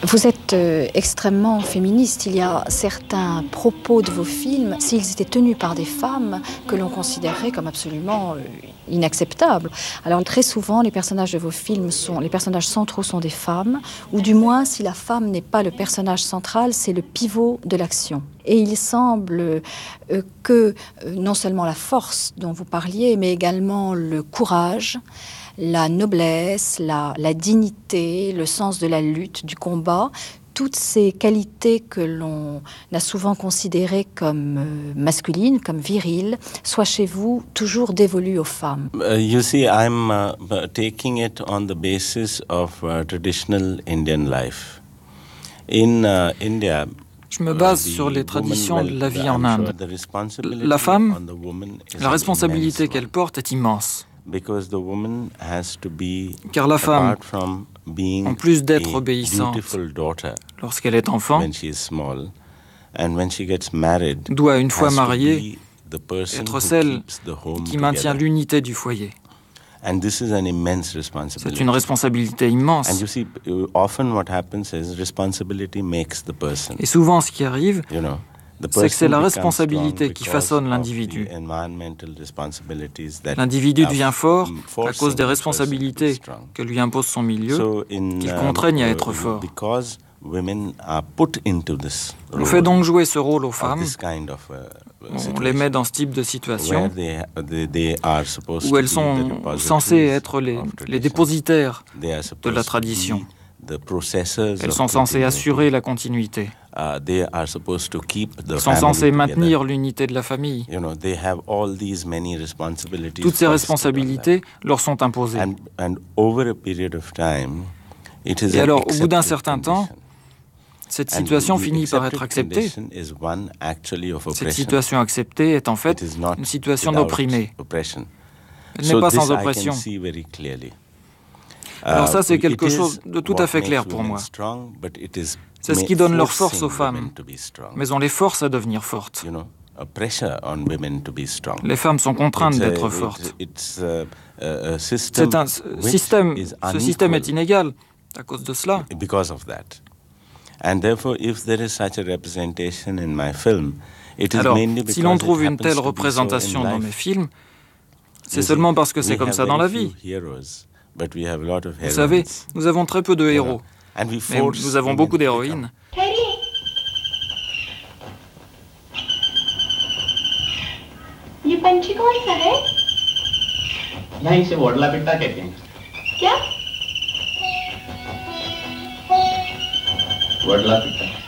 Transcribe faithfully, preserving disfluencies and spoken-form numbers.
Vous êtes euh, extrêmement féministe. Il y a certains propos de vos films, s'ils étaient tenus par des femmes, que l'on considérerait comme absolument euh, inacceptables. Alors très souvent, les personnages de vos films sont, les personnages centraux sont des femmes, ou du moins, si la femme n'est pas le personnage central, c'est le pivot de l'action. Et il semble euh, que euh, non seulement la force dont vous parliez, mais également le courage, la noblesse, la, la dignité, le sens de la lutte, du combat, toutes ces qualités que l'on a souvent considérées comme euh, masculines, comme viriles, soient chez vous toujours dévolues aux femmes. Uh, you see, I'm uh, taking it on the basis of uh, traditional Indian life. In uh, India, Je me base sur les traditions de la vie en Inde. La femme, la responsabilité qu'elle porte est immense. Car la femme, en plus d'être obéissante lorsqu'elle est enfant, doit, une fois mariée, être celle qui maintient l'unité du foyer. C'est une responsabilité immense. Et souvent, ce qui arrive, c'est que c'est la responsabilité qui façonne l'individu. L'individu devient fort à cause des responsabilités que lui impose son milieu, qu'il contraigne à être fort. On fait donc jouer ce rôle aux femmes. On les met dans ce type de situation où elles sont censées être les, les dépositaires de la tradition. Elles sont censées assurer la continuité. Elles sont censées maintenir l'unité de la famille. Toutes ces responsabilités leur sont imposées. Et alors, au bout d'un certain temps, cette situation finit par être acceptée. Cette situation acceptée est en fait une situation d'opprimé. Elle n'est pas sans oppression. Alors ça, c'est quelque chose de tout à fait clair pour moi. C'est ce qui donne leur force aux femmes, mais on les force à devenir fortes. Les femmes sont contraintes d'être fortes. C'est un système, ce système est inégal à cause de cela. Alors, si l'on trouve une telle représentation dans mes films, c'est seulement parce que c'est comme ça dans la vie. Vous savez, nous avons très peu de héros, mais nous avons beaucoup d'héroïnes. ये पंछी कौन सा है? यहाँ इसे वोडला पिट्टा कहते हैं। क्या? वोडला पिट्टा।